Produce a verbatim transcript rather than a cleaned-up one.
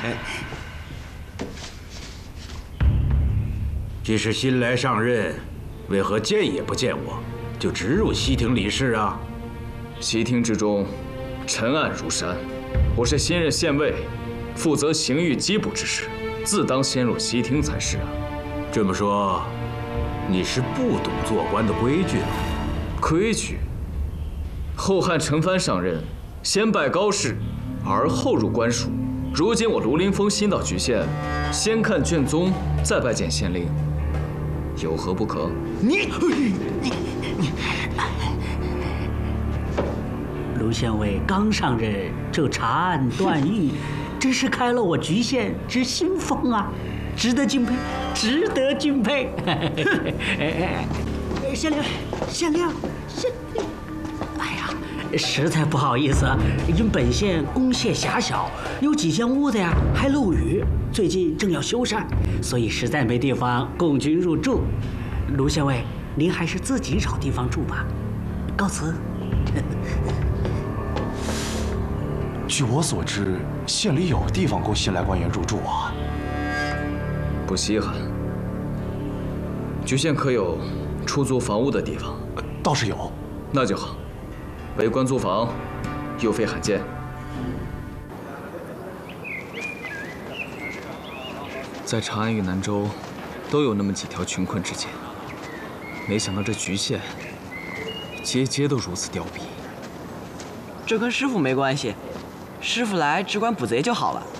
既是新来上任，为何见也不见我，就直入西庭理事啊？ 西庭之中，尘暗如山。我是新任县尉，负责刑狱缉捕之事，自当先入西庭才是啊。 这么说，你是不懂做官的规矩了？ 规矩？后汉陈蕃上任，先拜高士，而后入官署。如今我卢凌风新到莒县，先看卷宗，再拜见县令。 有何不可？ 你你你！卢县尉刚上任就查案断狱，真是开了我莒县之新风啊，值得敬佩，值得敬佩！县令，县令，县令！哎呀，实在不好意思，因本县公廨狭小，有几间屋子呀还漏雨。 最近正要修缮，所以实在没地方供君入住。卢县尉，您还是自己找地方住吧。告辞。 据我所知，县里有地方供新来官员入住啊。 不稀罕。莒县可有出租房屋的地方？ 倒是有。 那就好。为官租房，又非罕见。 在长安与南州，都有那么几条穷困之街，没想到这莒县，街街都如此凋敝。 这跟师傅没关系，师傅来只管捕贼就好了。